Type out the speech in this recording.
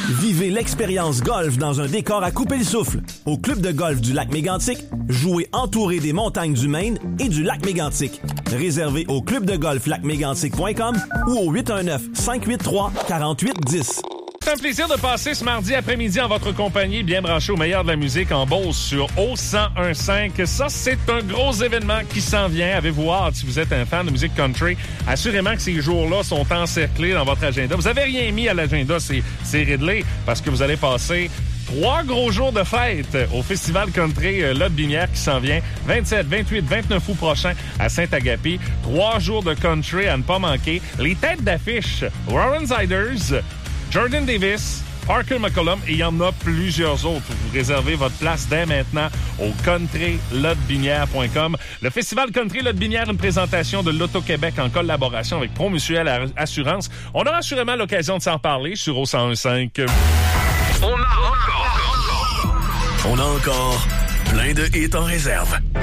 Vivez l'expérience golf dans un décor à couper le souffle. Au club de golf du lac Mégantic, jouez entouré des montagnes du Maine et du lac Mégantic. Réservez au clubdegolflacmégantic.com ou au 819-583-4810. C'est un plaisir de passer ce mardi après-midi en votre compagnie, bien branché au meilleur de la musique en Beauce sur O1015. Ça, c'est un gros événement qui s'en vient. Avez-vous hâte si vous êtes un fan de musique country? Assurément que ces jours-là sont encerclés dans votre agenda. Vous avez rien mis à l'agenda, c'est Ridley, parce que vous allez passer 3 gros jours de fête au Festival Country Lotte-Binière qui s'en vient 27, 28, 29 août prochain à Saint-Agapi. 3 jours de country à ne pas manquer. Les têtes d'affiche, Warren Ziders, Jordan Davis, Parker McCollum, et il y en a plusieurs autres. Vous réservez votre place dès maintenant au countrylotbinière.com. Le Festival Country Lotte-Binière, une présentation de l'Auto-Québec en collaboration avec Promutuelle Assurance. On aura assurément l'occasion de s'en parler sur O1015. On a encore plein de hits en réserve.